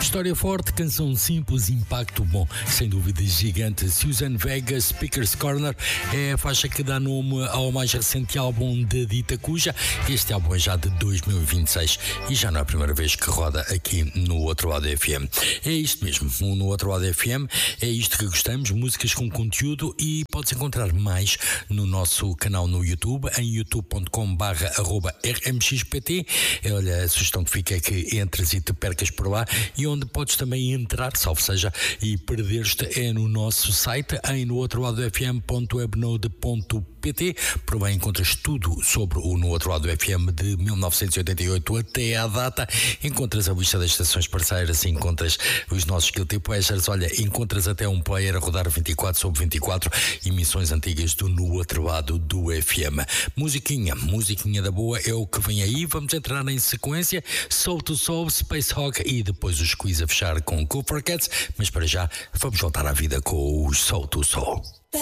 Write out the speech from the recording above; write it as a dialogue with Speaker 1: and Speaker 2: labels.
Speaker 1: História forte, canção simples, impacto bom, sem dúvida gigante. Suzanne Vega, Speaker's Corner, é a faixa que dá nome ao mais recente álbum de Dita Cuja. Este álbum é já de 2026 e já não é a primeira vez que roda aqui no Outro Lado FM. É isto mesmo, no Outro Lado FM, é isto que gostamos, músicas com conteúdo, e podes encontrar mais no nosso canal no YouTube, em youtube.com/rmxpt. Olha, a sugestão que fica é que entres e te percas por lá, e onde podes também entrar, salvo seja, e perderes-te é no nosso site, em nootroladofm.webnode.pt. Por bem encontras tudo sobre o No Outro Lado FM de 1988 até à data. Encontras a lista das estações parceiras, encontras os nossos Guilty Pleasures, olha, encontras até um player a rodar 24/24, emissões antigas do No Outro Lado do FM. Musiquinha da boa é o que vem aí. Vamos entrar em sequência: Soul to Soul, Space Hog e depois os quiz a fechar com Cool for Cats, mas para já vamos voltar à vida com os Soul to Soul.